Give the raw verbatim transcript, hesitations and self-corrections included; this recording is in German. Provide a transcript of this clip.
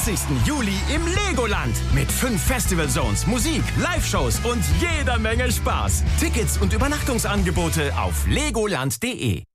zwanzigsten Juli im Legoland. Mit fünf Festival-Zones, Musik, Live-Shows und jeder Menge Spaß. Tickets und Übernachtungsangebote auf legoland punkt de.